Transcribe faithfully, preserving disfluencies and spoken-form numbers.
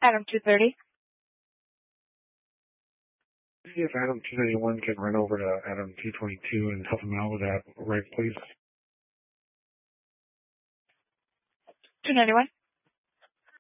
Adam two thirty. See if Adam two ninety-one can run over to Adam two twenty-two and help him out with that, right, please? two ninety-one.